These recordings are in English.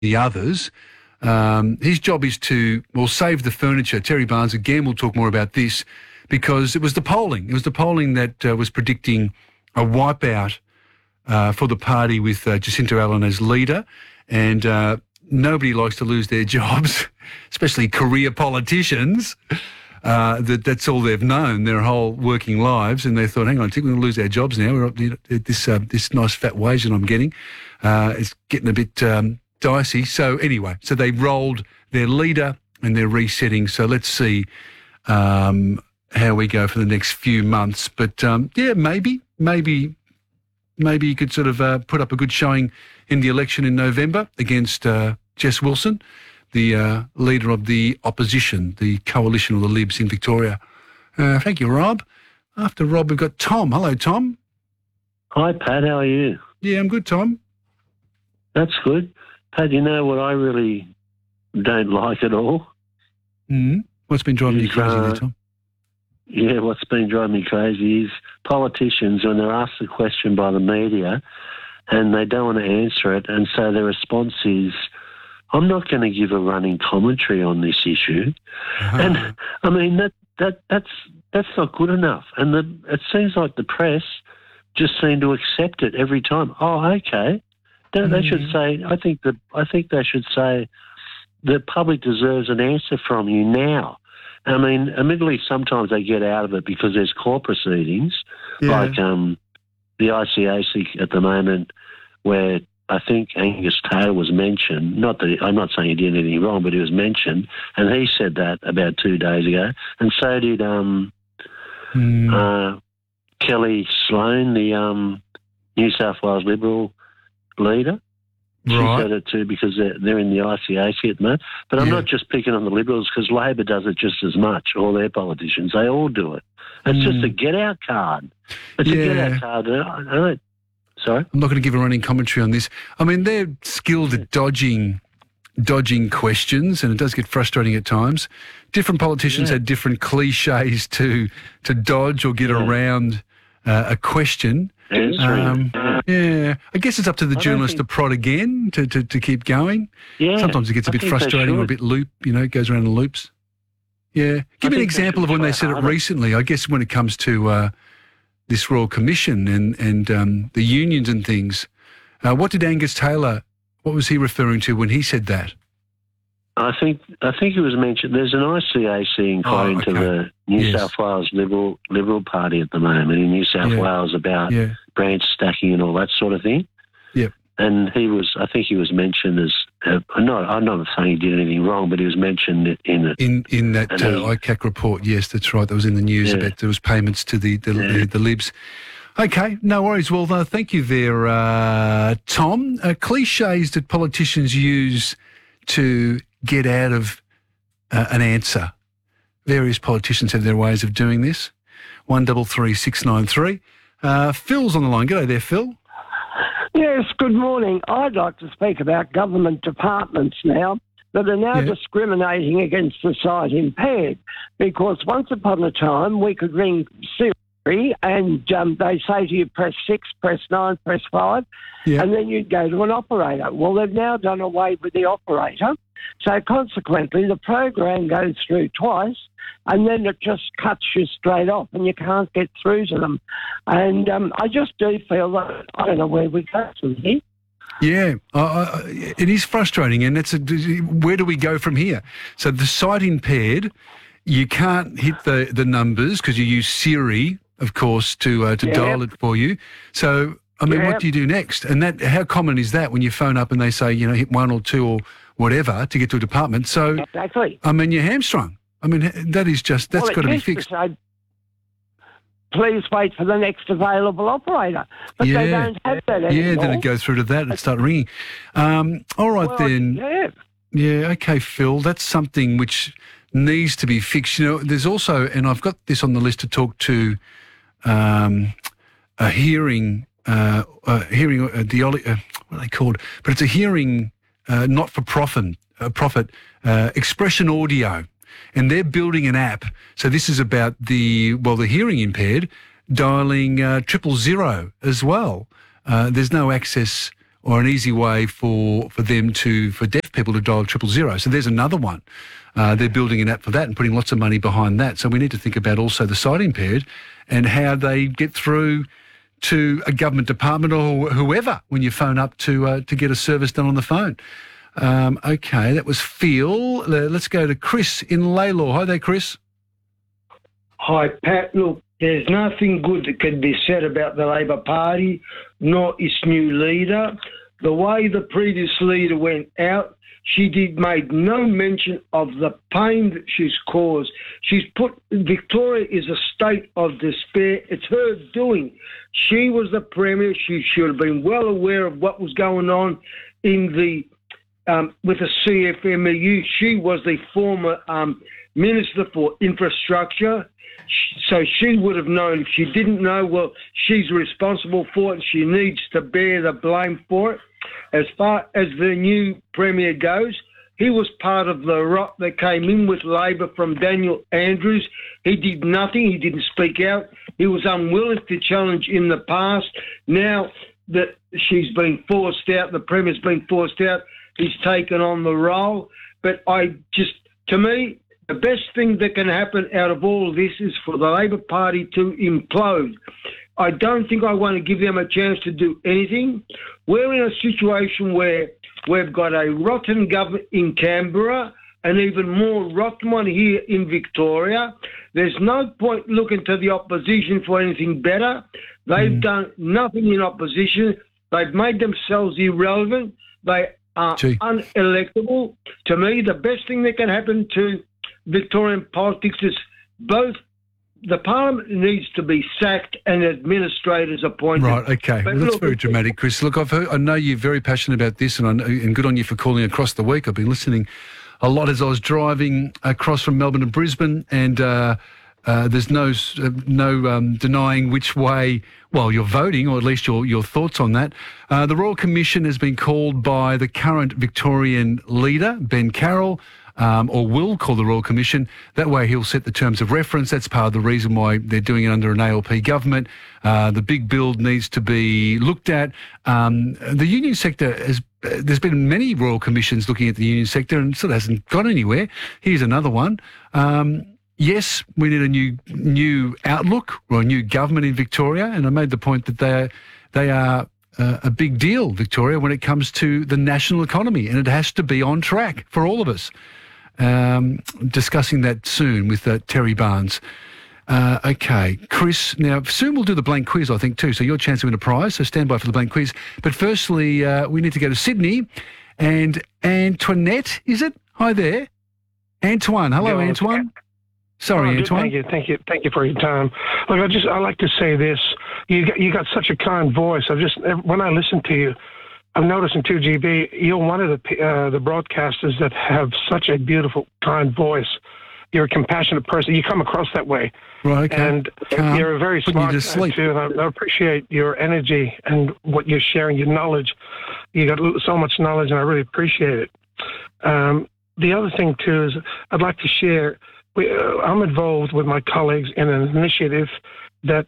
the others. His job is to, save the furniture. Terry Barnes, again, will talk more about this because it was the polling. It was the polling that was predicting a wipeout for the party with Jacinta Allen as leader. And nobody likes to lose their jobs, especially career politicians. That's all they've known their whole working lives. And they thought, hang on, I think we're going to lose our jobs now. We're up this nice fat wage that I'm getting. It's getting a bit dicey. So anyway, so they rolled their leader and they're resetting. So let's see how we go for the next few months. But maybe you could sort of put up a good showing in the election in November against Jess Wilson, the leader of the opposition, the coalition of the Libs in Victoria. Thank you, Rob. After Rob, we've got Tom. Hello, Tom. Hi, Pat. How are you? Yeah, I'm good, Tom. That's good. Pat, you know what I really don't like at all? What's been driving you crazy there, Tom? Yeah, what's been driving me crazy is politicians, when they're asked a question by the media and they don't want to answer it, and so their response is, I'm not going to give a running commentary on this issue. And, I mean, that's not good enough. And it seems like the press just seem to accept it every time. Oh, okay. They should say, I think they should say the public deserves an answer from you now. I mean, admittedly, sometimes they get out of it because there's court proceedings, like the ICAC at the moment, where I think Angus Taylor was mentioned. I'm not saying he did anything wrong, but he was mentioned, and he said that about 2 days ago, and so did Kelly Sloan, the New South Wales Liberal leader. She said it too because they're in the ICAC at the moment. But I'm not just picking on the Liberals because Labor does it just as much, all their politicians. They all do it. It's just a get-out card. It's a get-out card. Sorry? I'm not going to give a running commentary on this. I mean, they're skilled at dodging questions, and it does get frustrating at times. Different politicians had different cliches to dodge or get around a question. I guess it's up to the journalist to prod again, to keep going. Yeah. Sometimes it gets a bit frustrating or a bit it goes around in loops. Yeah. Give me an example of when they said it recently, I guess when it comes to this Royal Commission and the unions and things. What did Angus Taylor, what was he referring to when he said that? I think it was mentioned. There's an ICAC inquiry into the New South Wales Liberal Party at the moment in New South Wales about branch stacking and all that sort of thing. Yep. And I think he was mentioned as. I'm not saying he did anything wrong, but he was mentioned in it. In that ICAC report, yes, that's right. That was in the news about there was payments to the Libs. Okay, no worries. Well, thank you there, Tom. Cliches that politicians use to get out of an answer. Various politicians have their ways of doing this. 133 693. Phil's on the line. G'day there, Phil. Yes, good morning. I'd like to speak about government departments now that are now discriminating against the sight impaired, because once upon a time we could ring Siri and they say to you, press 6, press 9, press 5, and then you'd go to an operator. Well, they've now done away with the operator. So consequently, the program goes through twice and then it just cuts you straight off and you can't get through to them. And I just do feel that I don't know where we go from here. Yeah, it is frustrating, and where do we go from here? So the sight impaired, you can't hit the numbers because you use Siri, of course, to dial it for you. So, I mean, what do you do next? And how common is that when you phone up and they say, hit 1 or 2 or whatever to get to a department? So, exactly. I mean, you're hamstrung. I mean, that's got to be fixed. Please wait for the next available operator. But they don't have that anymore. Yeah, then it goes through to that and start ringing. All right, then. Yeah, okay, Phil, that's something which needs to be fixed. There's also, and I've got this on the list to talk to a hearing, what are they called? But it's a hearing not-for-profit, Expression Audio. And they're building an app. So this is about the hearing impaired dialing 000 as well. There's no access or an easy way for deaf people to dial 000. So there's another one. They're building an app for that and putting lots of money behind that. So we need to think about also the sight impaired and how they get through to a government department or whoever when you phone up to get a service done on the phone. Okay, that was Phil. Let's go to Chris in Laylaw. Hi there, Chris. Hi, Pat. Look, there's nothing good that can be said about the Labor Party, nor its new leader. The way the previous leader went out, she made no mention of the pain that she's caused. Victoria is a state of despair. It's her doing. She was the Premier. She should have been well aware of what was going on in with the CFMEU. She was the former Minister for Infrastructure. So she would have known. If she didn't know, well, she's responsible for it. She needs to bear the blame for it. As far as the new Premier goes, he was part of the rot that came in with Labor from Daniel Andrews. He did nothing. He didn't speak out. He was unwilling to challenge in the past. Now that she's been forced out, the Premier's been forced out, he's taken on the role. But to me, the best thing that can happen out of all of this is for the Labor Party to implode. I don't think I want to give them a chance to do anything. We're in a situation where we've got a rotten government in Canberra, an even more rotten one here in Victoria. There's no point looking to the opposition for anything better. They've done nothing in opposition. They've made themselves irrelevant. They are unelectable. To me, the best thing that can happen to Victorian politics is both the Parliament needs to be sacked and administrators appointed. Right, okay. Well, that's very dramatic, Chris. Look, I know you're very passionate about this, and good on you for calling across the week. I've been listening a lot as I was driving across from Melbourne to Brisbane, and there's no denying which way, well, you're voting, or at least your thoughts on that. The Royal Commission has been called by the current Victorian leader, Ben Carroll, or will call the Royal Commission. That way he'll set the terms of reference. That's part of the reason why they're doing it under an ALP government. The big build needs to be looked at. The union sector there's been many Royal Commissions looking at the union sector and still hasn't got anywhere. Here's another one. Yes, we need a new outlook or a new government in Victoria, and I made the point that they are a big deal, Victoria, when it comes to the national economy, and it has to be on track for all of us. Discussing that soon with Terry Barnes. Okay, Chris, now soon we'll do the blank quiz, I think, too, so your chance to win a prize, so stand by for the blank quiz. But firstly, we need to go to Sydney, and Antoinette, is it? Hi there. Antoine. Hello, Antoine. Sorry, Antoine. Thank you for your time. Look, I like to say this. You got such a kind voice. When I listen to you, I'm noticing 2GB, you're one of the broadcasters that have such a beautiful, kind voice. You're a compassionate person. You come across that way. Right, okay. And you're a very smart guy, too. And I appreciate your energy and what you're sharing, your knowledge. You got so much knowledge, and I really appreciate it. The other thing, too, is I'd like to share, I'm involved with my colleagues in an initiative that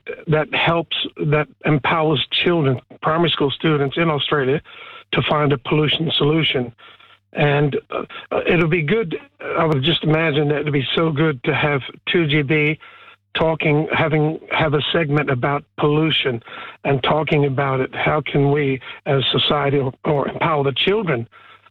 empowers children, primary school students in Australia, to find a pollution solution. And it'll be good. I would just imagine that it'd be so good to have 2GB have a segment about pollution and talking about it. How can we, as society, or empower the children?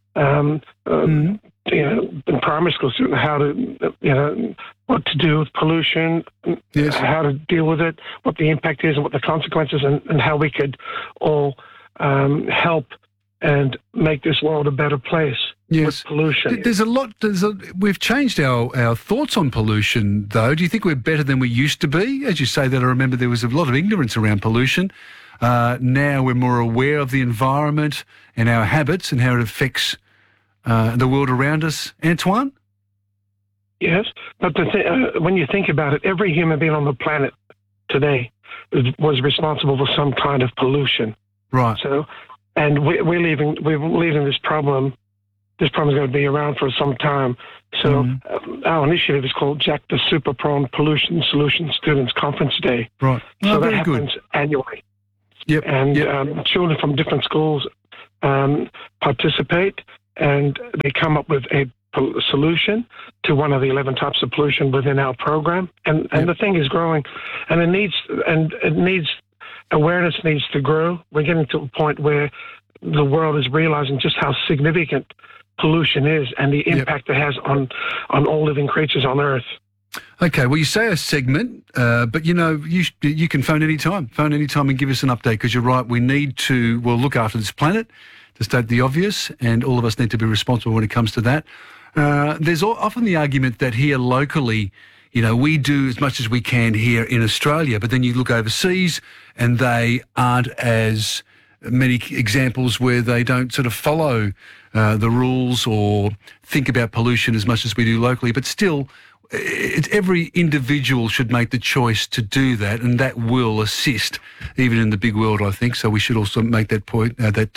In primary school students, how to, what to do with pollution, yes, how to deal with it, what the impact is and what the consequences, and how we could all help and make this world a better place. Yes. With pollution. We've changed our thoughts on pollution, though. Do you think we're better than we used to be? As you say that, I remember there was a lot of ignorance around pollution. Now we're more aware of the environment and our habits and how it affects the world around us. Antoine? Yes, but when you think about it, every human being on the planet today was responsible for some kind of pollution. Right. So, and we're leaving this problem. This problem is going to be around for some time. So our initiative is called Jack the Super Prone Pollution Solution Students Conference Day. Right. So that very happens good. annually. Yep. And children from different schools participate, and they come up with a solution to one of the 11 types of pollution within our program. And the thing is growing, and awareness needs to grow. We're getting to a point where the world is realizing just how significant pollution is and the impact it has on all living creatures on Earth. Okay, well, you say a segment, but, you can phone any time. Phone any time and give us an update, because you're right, we need to, look after this planet, to state the obvious, and all of us need to be responsible when it comes to that. There's often the argument that here locally, we do as much as we can here in Australia, but then you look overseas and they aren't as many examples where they don't sort of follow the rules or think about pollution as much as we do locally. But still, every individual should make the choice to do that, and that will assist even in the big world, I think. So we should also make that point,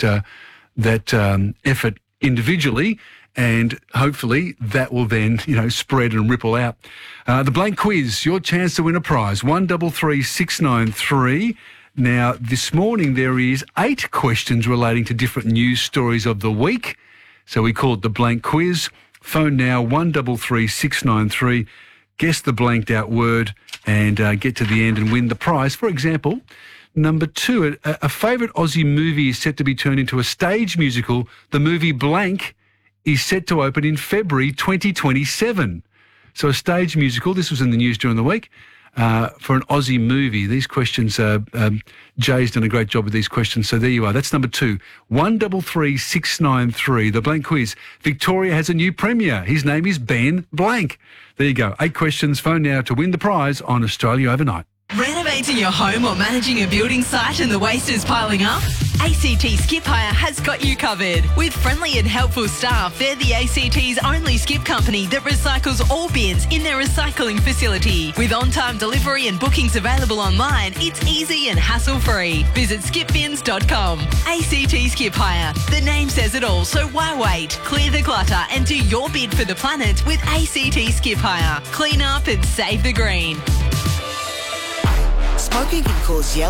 that effort individually, and hopefully that will then, spread and ripple out. The blank quiz, your chance to win a prize, 133693. Now, this morning there is 8 questions relating to different news stories of the week. So we call it the blank quiz. Phone now, 133693. Guess the blanked out word and get to the end and win the prize. For example, number 2, a favourite Aussie movie is set to be turned into a stage musical. The movie Blank is set to open in February 2027. So a stage musical, this was in the news during the week, for an Aussie movie. These questions, Jay's done a great job with these questions, so there you are. That's number 2. 133693, the blank quiz. Victoria has a new premier. His name is Ben Blank. There you go. 8 questions. Phone now to win the prize on Australia Overnight. Renovating your home or managing a building site and the waste is piling up? ACT Skip Hire has got you covered. With friendly and helpful staff, they're the ACT's only skip company that recycles all bins in their recycling facility. With on-time delivery and bookings available online, it's easy and hassle-free. Visit skipbins.com. ACT Skip Hire. The name says it all, so why wait? Clear the clutter and do your bid for the planet with ACT Skip Hire. Clean up and save the green. Smoking can cause yellow